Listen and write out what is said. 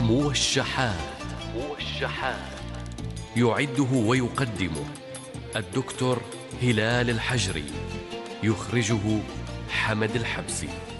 موشحات. يعده ويقدمه الدكتور هلال الحجري، يخرجه حمد الحبسي.